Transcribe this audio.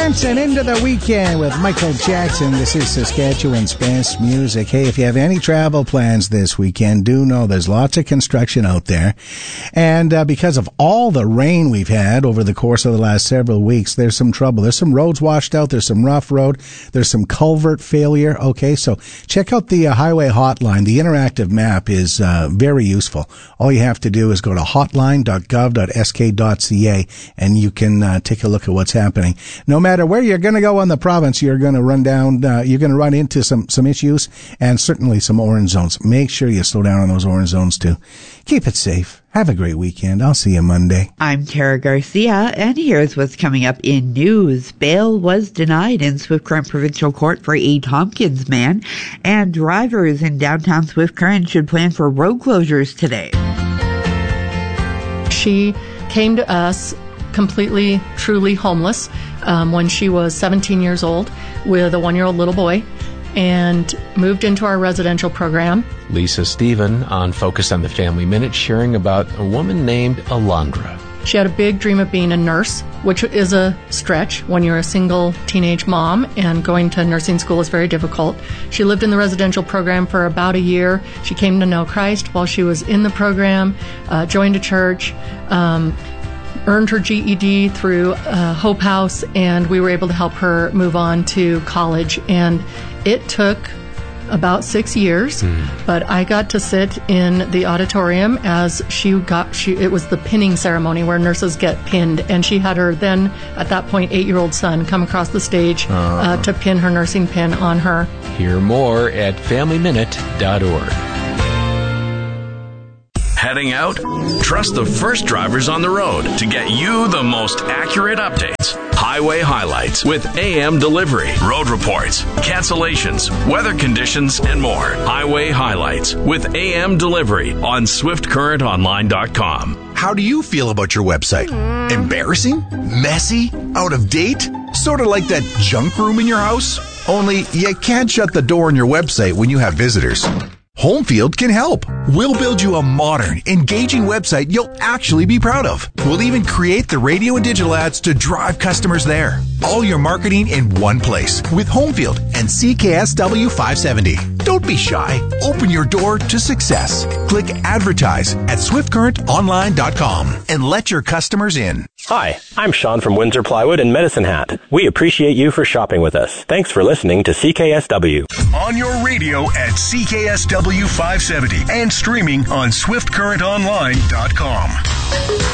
Dancing into the weekend with Michael Jackson. This is Saskatchewan's best music. Hey, if you have any travel plans this weekend, do know there's lots of construction out there. And because of all the rain we've had over the course of the last several weeks, there's some trouble. There's some roads washed out. There's some rough road. There's some culvert failure. Okay, so check out the highway hotline. The interactive map is very useful. All you have to do is go to hotline.gov.sk.ca and you can take a look at what's happening. No matter where you're going to go in the province, you're going to run into some issues and certainly some orange zones. Make sure you slow down on those orange zones too. Keep it safe. Have a great weekend. I'll see you Monday. I'm Tara Garcia, and here's what's coming up in news. Bail was denied in Swift Current Provincial Court for a Tompkins man, and drivers in downtown Swift Current should plan for road closures today. She came to us completely, truly homeless when she was 17 years old with a 1-year-old little boy and moved into our residential program. Lisa Stephen on Focus on the Family Minute sharing about a woman named Alondra. She had a big dream of being a nurse, which is a stretch when you're a single teenage mom, and going to nursing school is very difficult. She lived in the residential program for about a year. She came to know Christ while she was in the program, joined a church, earned her GED through Hope House, and we were able to help her move on to college. And it took about 6 years, but I got to sit in the auditorium as it was the pinning ceremony where nurses get pinned, and she had her then, at that point, 8-year-old son come across the stage to pin her nursing pin on her. Hear more at FamilyMinute.org. Heading out? Trust the first drivers on the road to get you the most accurate updates. Highway highlights with AM delivery, road reports, cancellations, weather conditions, and more. Highway highlights with AM delivery on SwiftCurrentOnline.com. How do you feel about your website? Embarrassing? Messy? Out of date? Sort of like that junk room in your house? Only you can't shut the door on your website when you have visitors. Homefield can help. We'll build you a modern, engaging website you'll actually be proud of. We'll even create the radio and digital ads to drive customers there. All your marketing in one place with Homefield and CKSW 570. Don't be shy. Open your door to success. Click advertise at SwiftCurrentOnline.com and let your customers in. Hi, I'm Sean from Windsor Plywood and Medicine Hat. We appreciate you for shopping with us. Thanks for listening to CKSW. On your radio at CKSW 570 and streaming on SwiftCurrentOnline.com.